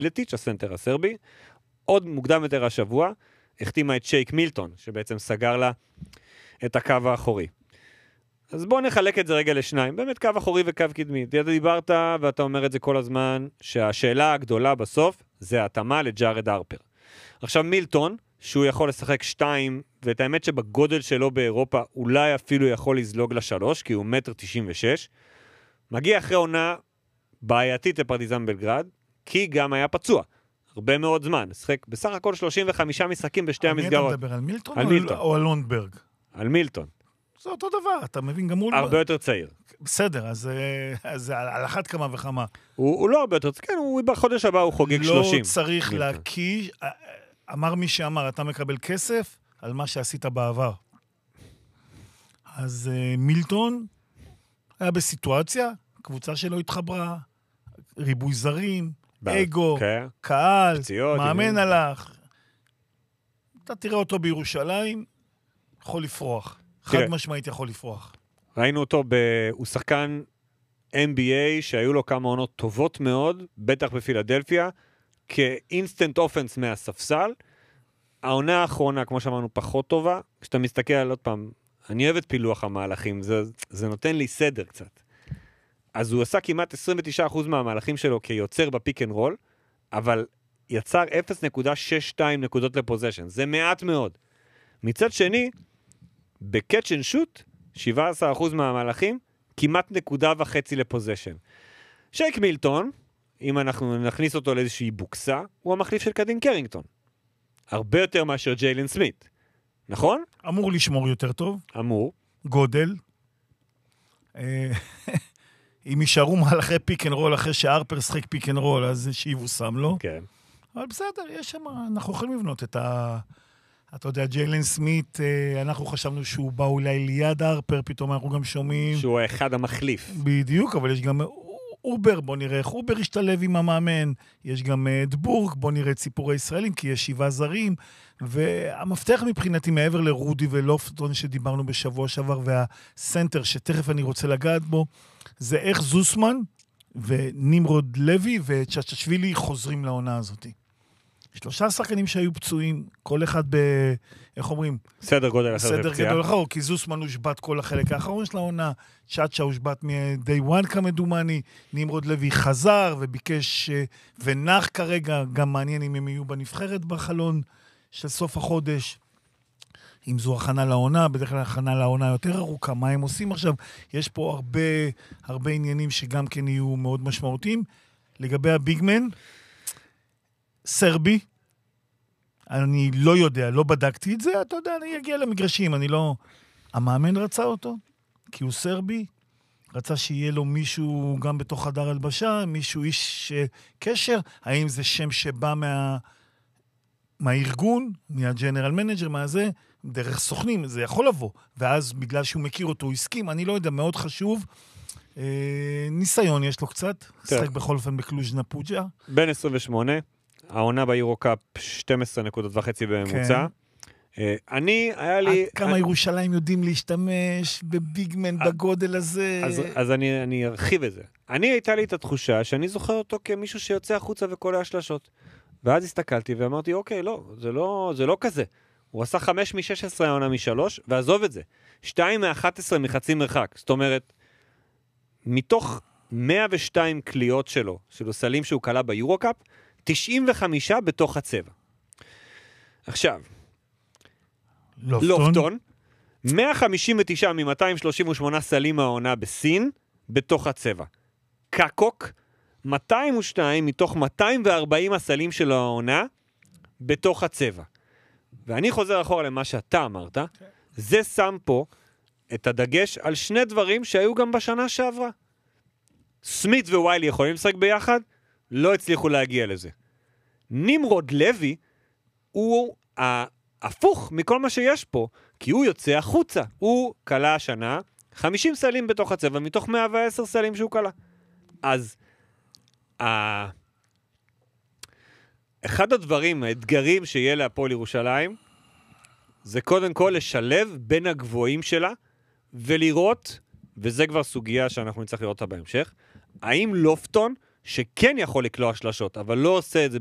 מיטלטיץ', הסנטר הסרבי. עוד מוקדם יותר השבוע, החתימה את שייק מילטון, שבעצם סגר לה את הקו האחורי. אז בואו נחלק את זה רגע לשניים, באמת קו אחורי וקו קדמי. אתה דיברת, ואתה אומר את זה כל הזמן, שהשאלה הגדולה בסוף, זה ההתאמה לג'ארד הרפר. עכשיו מילטון, שהוא יכול לשחק 2, ואת האמת שבגודל שלו באירופה, אולי אפילו יכול לזלוג ל3, כי הוא 1.96 מטר, מגיע אחרי עונה בעייתית לפרטיזן בלגרד, כי גם היה פצוע. הרבה מאוד זמן. שחק בסך הכל 35 משחקים בשתי המסגרות. אתה מדבר על מילטון מילטון. או על לונדברג? על מילטון. זה אותו דבר, אתה מבין גם מול... הרבה יותר צעיר. בסדר, אז על אחת כמה וכמה. הוא לא הרבה יותר צעיר, כן, בחודש הבא הוא חוגג 30. לא צריך להקיש, אמר מי שאמר, אתה מקבל כסף על מה שעשית בעבר. אז מילטון היה בסיטואציה, קבוצה שלו התחברה, ריבוי זרים, אגו, קהל, מאמן הלך. אתה תראה אותו בירושלים, יכול לפרוח. חד משמעית יכול לפרוח. ראינו אותו, הוא שחקן NBA שהיו לו כמה עונות טובות מאוד, בטח בפילדלפיה, כאינסטנט אופנס מהספסל. העונה האחרונה, כמו שאמרנו, פחות טובה. כשאתה מסתכל על עוד פעם, אני אוהב את פילוח המהלכים, זה נותן לי סדר קצת. אז הוא עשה כמעט 29% מהמהלכים שלו כיוצר בפיק אנד רול, אבל יצר 0.62 נקודות לפוזיישן. זה מעט מאוד. מצד שני, בקאץ' אנד שוט, 17% מהמהלכים, כמעט 1.5 לפוזיישן. שייק מילטון, אם אנחנו נכניס אותו לאיזושהי בוקסה, הוא המחליף של קדין קרינגטון. הרבה יותר מאשר ג'יילן סמית. נכון? אמור לשמור יותר טוב. אמור. גודל. אם יישארו מהלכי פיק אנד רול אחרי שהארפר שחק פיק אנד רול, אז שיבו שם לו. כן. אבל בסדר, יש שם, אנחנו יכולים לבנות את אתה יודע, ג'יילן סמית, אנחנו חשבנו שהוא בא אולי ליד הארפר, פתאום אנחנו גם שומעים... שהוא אחד המחליף. בדיוק, אבל יש גם אובר, בוא נראה איך אובר ישתלב עם המאמן, יש גם דבורג, בוא נראה את סיפורי ישראלים, כי יש 7 זרים, והמפתח מבחינתי מעבר לרודי ולופטון שדיברנו בשבוע שעבר, והסנטר שתכף אני רוצה לגעת בו, זה איך זוסמן ונמרוד לוי וצ'צ'שווילי חוזרים לעונה הזאת. 3 שחקנים שהיו פצועים, כל אחד איך אומרים? סדר גודל אחר בפציעה. סדר גודל אחר, כי זוסמן הושבת כל החלק האחרון של העונה, צ'צ'ה הושבת מ-day one כמדומני, נמרוד לוי חזר וביקש, ונח כרגע, גם מעניין אם הם יהיו בנבחרת בחלון של סוף החודש, אם זו הכנה לעונה, בדרך כלל הכנה לעונה יותר ארוכה, מה הם עושים עכשיו? יש פה הרבה עניינים שגם כן יהיו מאוד משמעותיים. לגבי הביגמן, סרבי, אני לא יודע, לא בדקתי את זה, אתה יודע, אני אגיע למגרשים, אני לא... המאמן רצה אותו, כי הוא סרבי, רצה שיהיה לו מישהו גם בתוך חדר הלבשה, מישהו איש קשר, האם זה שם שבא מהארגון, מהג'נרל מנג'ר, מה זה, דרך סוכנים, זה יכול לבוא, ואז בגלל שהוא מכיר אותו, הוא הסכים, אני לא יודע, מאוד חשוב, ניסיון יש לו קצת, שחק בכל אופן בקלוז' נפוג'ה. בן 28, העונה ביורו-קאפ 12.5 נקודות בממוצע. אני, היה לי... כמה ירושלים יודעים להשתמש בביגמן בגודל הזה? אז אני ארחיב את זה. הייתה לי את התחושה שאני זוכר אותו כמישהו שיוצא החוצה וקולע שלשות. ואז הסתכלתי ואמרתי, אוקיי, לא, זה לא כזה. הוא עשה 5 מ-16 העונה מ-3, ועזוב את זה. 2 מ-11 מחצי מרחק. זאת אומרת, מתוך 102 קליעות שלו, סלים שהוא קלה ביורו-קאפ, 95 בתוך הצבע. עכשיו, לופטון, 159 מ-238 סלים העונה בסין, בתוך הצבע. קקוק, 202 מתוך 240 הסלים של העונה, בתוך הצבע. ואני חוזר אחורה למה שאתה אמרת, זה שם פה את הדגש על 2 דברים שהיו גם בשנה שעברה. סמית וויילי יכולים לשחק ביחד, לא הצליחו להגיע לזה. נמרוד לוי הוא ההפוך מכל מה שיש פה, כי הוא יוצא החוצה. הוא קלה השנה 50 סלים בתוך הצבע, מתוך 110 סלים שהוא קלה. אז אחד הדברים, האתגרים שיהיה להפועל ירושלים, זה קודם כל לשלב בין הגבוהים שלה, ולראות, וזה כבר סוגיה שאנחנו נצטרך לראות אותה בהמשך, האם לופטון, שכן יכול לקלוע שלשות, אבל לא עושה את זה